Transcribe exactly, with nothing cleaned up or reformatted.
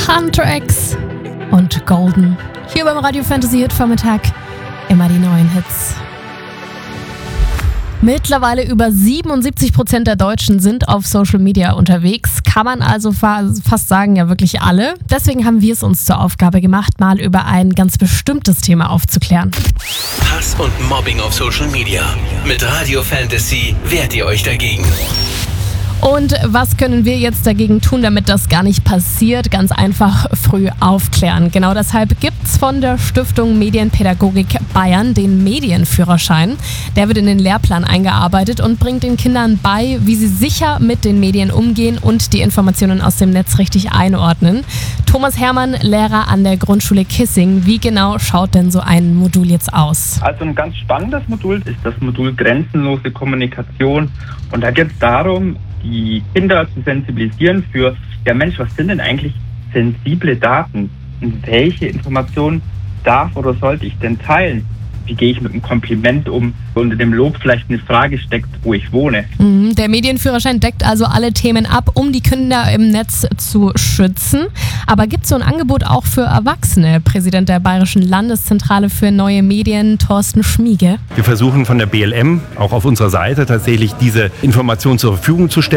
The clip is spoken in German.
Hunter X und Golden. Hier beim Radio Fantasy Hit Vormittag immer die neuen Hits. Mittlerweile über siebenundsiebzig Prozent der Deutschen sind auf Social Media unterwegs. Kann man also fa- fast sagen, ja wirklich alle. Deswegen haben wir es uns zur Aufgabe gemacht, mal über ein ganz bestimmtes Thema aufzuklären. Hass und Mobbing auf Social Media. Mit Radio Fantasy wehrt ihr euch dagegen. Und was können wir jetzt dagegen tun, damit das gar nicht passiert? Ganz einfach früh aufklären. Genau deshalb gibt's von der Stiftung Medienpädagogik Bayern den Medienführerschein. Der wird in den Lehrplan eingearbeitet und bringt den Kindern bei, wie sie sicher mit den Medien umgehen und die Informationen aus dem Netz richtig einordnen. Thomas Hermann, Lehrer an der Grundschule Kissing. Wie genau schaut denn so ein Modul jetzt aus? Also ein ganz spannendes Modul ist das Modul Grenzenlose Kommunikation. Und da geht es darum, die Kinder zu sensibilisieren für, ja Mensch, was sind denn eigentlich sensible Daten? Und welche Informationen darf oder sollte ich denn teilen? Wie gehe ich mit einem Kompliment um, wo unter dem Lob vielleicht eine Frage steckt, wo ich wohne? Der Medienführerschein deckt also alle Themen ab, um die Kinder im Netz zu schützen. Aber gibt es so ein Angebot auch für Erwachsene? Präsident der Bayerischen Landeszentrale für neue Medien, Thorsten Schmiege. Wir versuchen von der B L M auch auf unserer Seite tatsächlich diese Informationen zur Verfügung zu stellen.